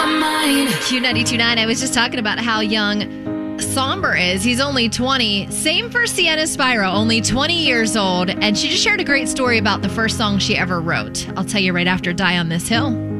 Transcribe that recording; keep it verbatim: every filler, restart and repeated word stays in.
Q ninety-two point nine, I was just talking about how young Somber is. He's only twenty. Same for Sienna Spyro, only twenty years old. And she just shared a great story about the first song she ever wrote. I'll tell you right after Die on This Hill.